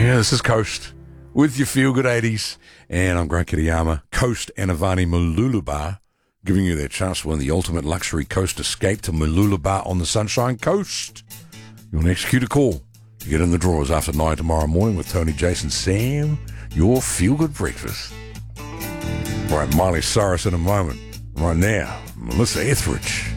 Yeah, this is Coast with your Feel Good 80s. And I'm Grant Kitayama, Coast and Avani Mooloolaba, giving you that chance to win the ultimate luxury coast escape to Mooloolaba on the Sunshine Coast. You'll execute a call to get in the drawers after 9 tomorrow morning with Tony, Jason, Sam, your Feel Good breakfast. All right, Miley Cyrus in a moment. Right now, Melissa Etheridge.